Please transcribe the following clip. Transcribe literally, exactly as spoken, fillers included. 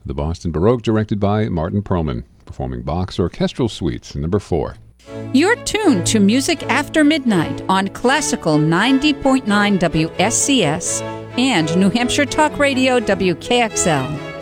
The Boston Baroque, directed by Martin Perlman, performing Bach's Orchestral Suites, number four. You're tuned to Music After Midnight on Classical ninety point nine W S C S and New Hampshire Talk Radio W K X L.